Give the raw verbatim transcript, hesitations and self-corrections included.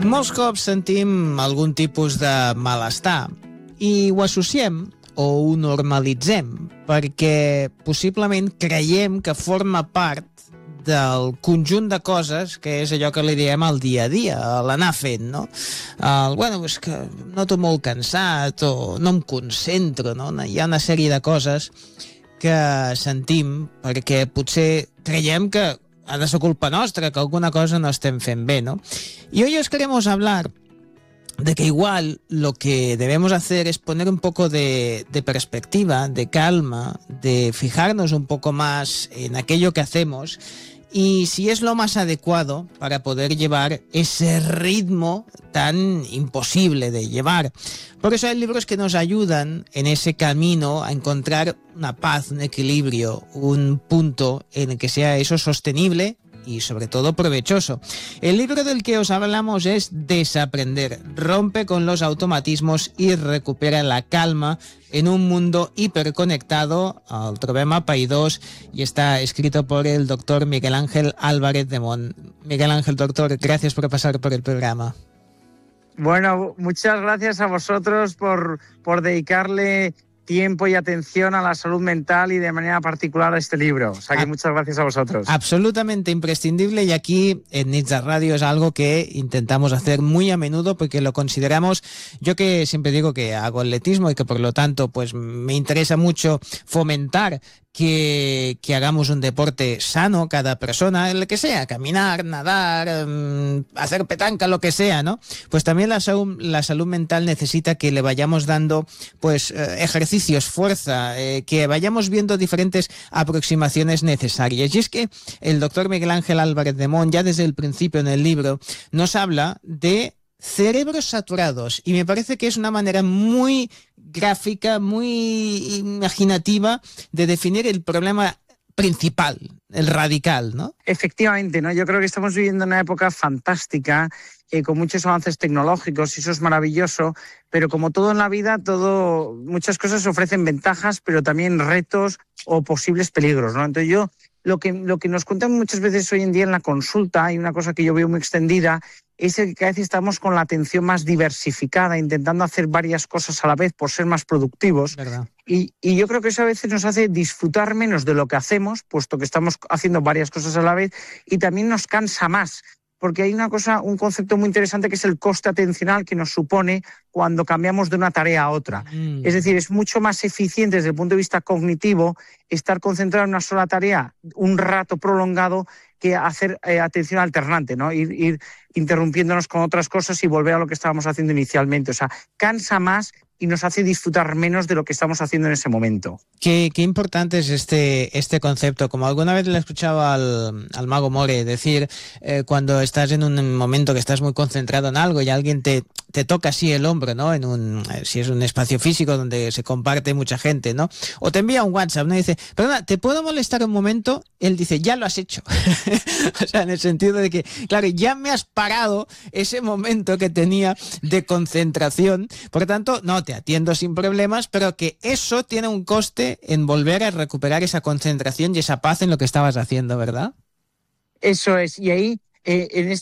Molts cops sentim algun tipus de malestar i ho associem o ho normalitzem perquè possiblement creiem que forma part del conjunt de coses que és allò que li diem al dia a dia, l'anar fent, no? El, bueno, és que noto molt cansat o no em concentro, no? Hi ha una sèrie de coses que sentim perquè potser creiem que ha de ser culpa nostra, que alguna cosa no estem fent bé, ¿no? Y hoy os queremos hablar de que igual lo que debemos hacer es poner un poco de, de perspectiva, de calma, de fijarnos un poco más en aquello que hacemos y si es lo más adecuado para poder llevar ese ritmo tan imposible de llevar. Por eso hay libros que nos ayudan en ese camino a encontrar una paz, un equilibrio, un punto en el que sea eso sostenible y sobre todo provechoso. El libro del que os hablamos es Desaprender. Rompe con los automatismos y recupera la calma en un mundo hiperconectado. El trobem a Paidós y está escrito por el doctor Miguel Ángel Álvarez de Mon. Miguel Ángel, doctor, gracias por pasar por el programa. Bueno, muchas gracias a vosotros por, por dedicarle tiempo y atención a la salud mental y de manera particular a este libro. O sea que muchas gracias a vosotros. Absolutamente imprescindible y aquí en Nits de Radio es algo que intentamos hacer muy a menudo porque lo consideramos, yo que siempre digo que hago atletismo y que por lo tanto pues me interesa mucho fomentar que, que hagamos un deporte sano, cada persona, el que sea, caminar, nadar, um, hacer petanca, lo que sea, ¿no? Pues también la salud, la salud mental necesita que le vayamos dando pues eh, ejercicios, fuerza, eh, que vayamos viendo diferentes aproximaciones necesarias. Y es que el doctor Miguel Ángel Álvarez de Mon, ya desde el principio en el libro, nos habla de cerebros saturados y me parece que es una manera muy gráfica, muy imaginativa de definir el problema principal, el radical, ¿no? Efectivamente, ¿no? Yo creo que estamos viviendo una época fantástica, eh, con muchos avances tecnológicos y eso es maravilloso, pero como todo en la vida, todo, muchas cosas ofrecen ventajas, pero también retos o posibles peligros, ¿no? Entonces yo, lo que, lo que nos cuentan muchas veces hoy en día en la consulta, hay una cosa que yo veo muy extendida, es el que cada vez estamos con la atención más diversificada, intentando hacer varias cosas a la vez por ser más productivos. Y, y yo creo que eso a veces nos hace disfrutar menos de lo que hacemos, puesto que estamos haciendo varias cosas a la vez, y también nos cansa más. Porque hay una cosa, un concepto muy interesante que es el coste atencional que nos supone cuando cambiamos de una tarea a otra. Mm. Es decir, es mucho más eficiente desde el punto de vista cognitivo estar concentrado en una sola tarea un rato prolongado que hacer eh, atención alternante, ¿no? Ir, ir interrumpiéndonos con otras cosas y volver a lo que estábamos haciendo inicialmente. O sea, cansa más y nos hace disfrutar menos de lo que estamos haciendo en ese momento. Qué, qué importante es este, este concepto. Como alguna vez le he escuchado al, al Mago More decir, eh, cuando estás en un momento que estás muy concentrado en algo y alguien te, te toca así el hombro, ¿no? En un, si es un espacio físico donde se comparte mucha gente, ¿no? O te envía un WhatsApp, ¿no? Y dice, perdona, ¿te puedo molestar un momento? Él dice, ya lo has hecho. O sea, en el sentido de que, claro, ya me has parado ese momento que tenía de concentración. Por lo tanto, no, te atiendo sin problemas, pero que eso tiene un coste en volver a recuperar esa concentración y esa paz en lo que estabas haciendo, ¿verdad? Eso es, y ahí, eh, en